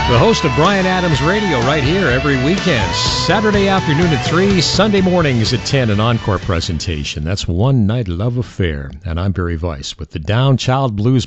The host of Bryan Adams Radio right here every weekend. Saturday afternoon at 3, Sunday mornings at 10, an encore presentation. That's One Night Love Affair. And I'm Barry Weiss with the Down Child Blues